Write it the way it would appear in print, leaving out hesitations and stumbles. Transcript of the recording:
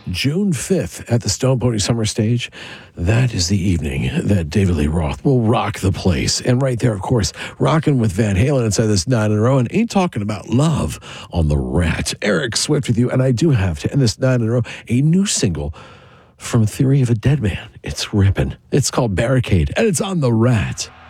June 5th at the Stone Pony Summer Stage. That is the evening that David Lee Roth will rock the place. And right there, of course, rocking with Van Halen inside this 9 in a row, and ain't talking about love on the Rat. Eric Swift with you, and I do have to end this 9 in a row, a new single from Theory of a Dead Man. It's ripping. It's called Barricade, and it's on the Rat.